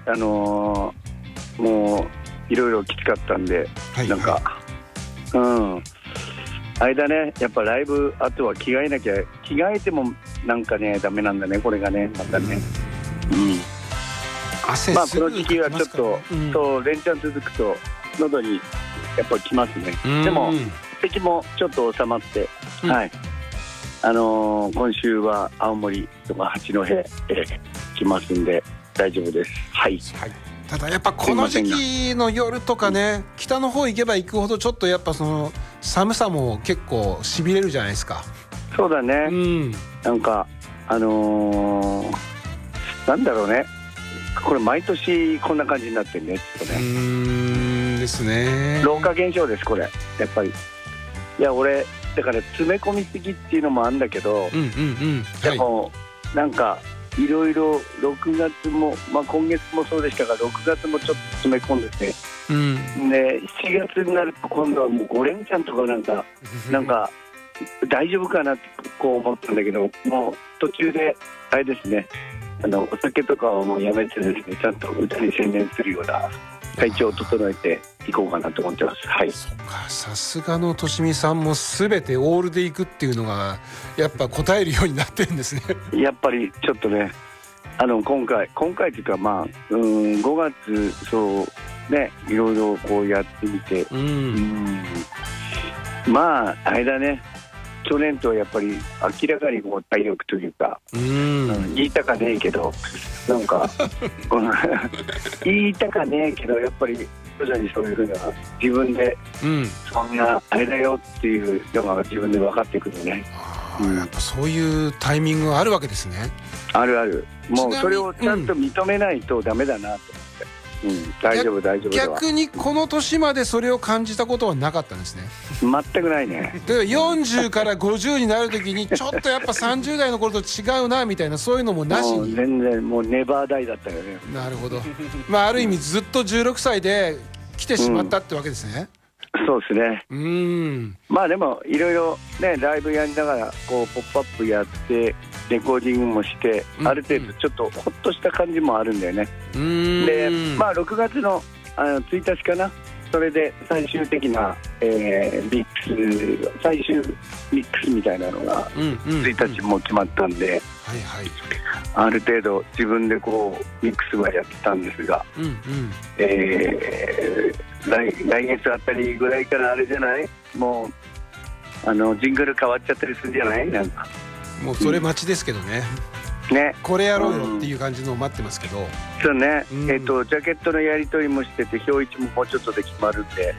もういろいろきつかったんで、 はい、 なんか、間ね、やっぱライブあとは着替えなきゃ、着替えてもなんかねダメなんだね、これがね、またね。 汗このすぐかき時期はちょっますからね。 と、連チャン続くと喉にやっぱきますね。でも咳もちょっと収まって、はい。今週は青森とか八戸来ますんで大丈夫です。はい。 はい、ただやっぱこの時期の夜とかね、北の方行けば行くほどちょっとやっぱその寒さも結構しびれるじゃないですか。 そうだね。なんかなんだろうね。これ毎年こんな感じになってるね。ちょっとね。 ですね。 老化現象ですこれ。やっぱり。いや俺だから詰め込みすぎっていうのもあるんだけど、でもなんかいろいろ6月も、今月もそうでしたが6月もちょっと詰め込んでて、で7月になると今度はもう5連チャンとかなんか大丈夫かなってこう思ったんだけど、もう途中であれですね、お酒とかはもうやめてですね、ちゃんと歌に専念するような体調を整えていこうかなと思ってます。はい。 そっか、さすがのとしみさんも全てオールでいくっていうのがやっぱ答えるようになってるんですね。 やっぱりちょっとね、今回っていうか5月そうね、いろいろこうやってみて、あれだね、去年とはやっぱり明らかにこう体力というか、言いたかねえけどなんか言いたかねえけどやっぱり徐々にそういうふうな自分で、そんなあれだよっていうのが自分で分かってくるね。 やっぱそういうタイミングがあるわけですね。 あるある。もうそれをちゃんと認めないとダメだなと思って、大丈夫大丈夫。 逆にこの年までそれを感じたことはなかったんですね。 全くないね。 で40から50になる時にちょっとやっぱ30代の頃と違うなみたいな、そういうのもなしに。 もう全然もうネバーダイだったよね。 なるほど。ある意味ずっと16歳で来てしまったってわけですね。 そうですね。でもいろいろね、ライブやりながらこうポップアップやってレコーディングもして、ある程度ちょっとホッとした感じもあるんだよね。で6月の1日かな、それで最終的な、最終ミックスみたいなのが1日も決まったんで、ある程度自分でこうミックスはやってたんですが、来月あたりぐらいからあれじゃない、もうジングル変わっちゃったりするんじゃない、なんかもうそれ待ちですけどね。これやろうよっていう感じのを待ってますけど、 そうね。ジャケットのやり取りもしてて、表一ももうちょっとで決まるんで、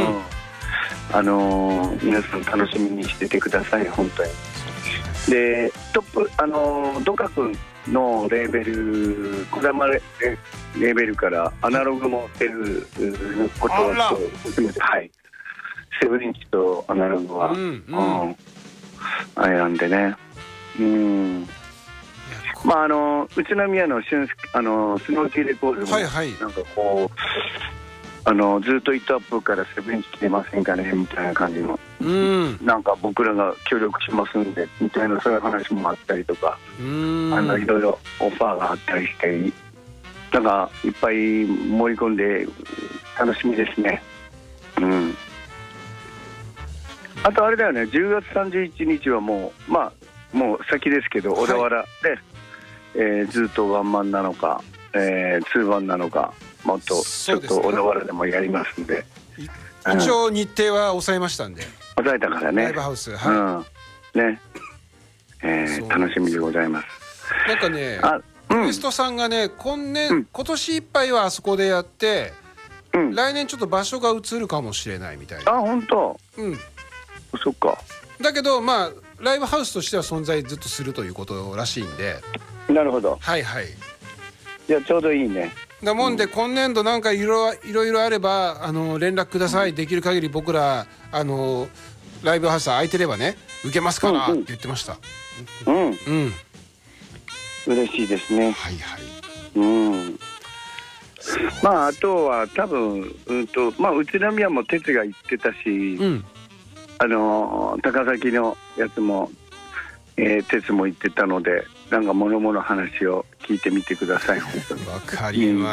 皆さん楽しみにしててください、本当に。でトップドカ君のレーベル、児玉レーベルからアナログも出ることを含めて、7インチとアナログはあれなんでね。宇都宮のスノーキーレコードもなんかこうずっとイットアップから7インチ来てませんかねみたいな感じの、なんか僕らが協力しますんでみたいな、そういう話もあったりとか、いろいろオファーがあったりして、なんかいっぱい盛り込んで楽しみですね。あとあれだよね、10月31日はもう先ですけど、小田原で、ずっとワンマンなのか、ツーマンなのか、もっとちょっと小田原でもやりますんで、 一応日程は抑えましたんで。 抑えたからね。 ライブハウス、 楽しみでございます。 なんかね、ウエストさんがね、今年いっぱいはあそこでやって、来年ちょっと場所が移るかもしれないみたいな。 本当。そっか。 だけどライブハウスとしては存在ずっとするということらしいんで。 なるほど。じゃあちょうどいいね。 なもんで今年度なんかいろいろあれば連絡ください、できる限り僕らライブハウス空いてればね受けますからって言ってました。 嬉しいですね。あとは多分宇都宮も哲が行ってたし、高崎のやつも哲も言ってたので、なんか物々話を聞いてみてください。 わかりました。